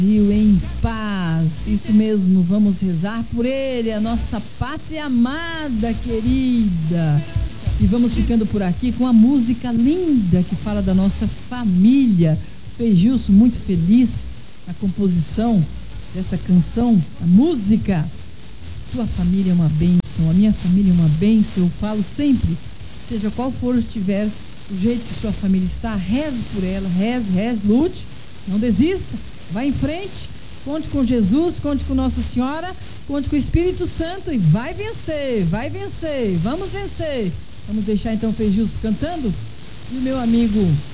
Brasil em paz, isso mesmo, vamos rezar por ele, a nossa pátria amada, querida. E vamos ficando por aqui com a música linda que fala da nossa família. Frei Gilson, muito feliz na composição desta canção, a música. Tua família é uma bênção, a minha família é uma bênção, eu falo sempre, seja qual for estiver, o jeito que sua família está, reze por ela, reze, lute, não desista, vá em frente, conte com Jesus, conte com Nossa Senhora, conte com o Espírito Santo e vai vencer, vamos vencer. Vamos deixar então o Frei Gilson cantando e o meu amigo